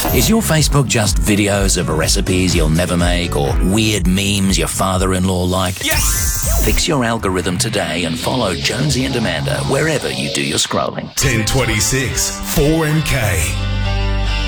Is your Facebook just videos of recipes you'll never make or weird memes your father-in-law like? Yes! Fix your algorithm today and follow Jonesy and Amanda wherever you do your scrolling. 1026 4MK.